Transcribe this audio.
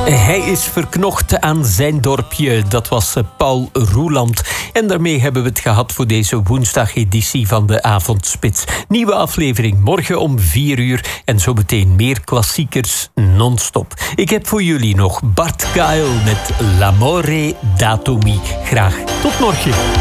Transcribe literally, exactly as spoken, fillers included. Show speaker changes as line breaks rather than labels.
Hij is verknocht aan zijn dorpje. Dat was Paul Roeland. En daarmee hebben we het gehad voor deze woensdageditie van de Avondspits. Nieuwe aflevering morgen om vier uur. En zometeen meer klassiekers non-stop. Ik heb voor jullie nog Bart Gael met L'amore d'atomi. Graag tot morgen.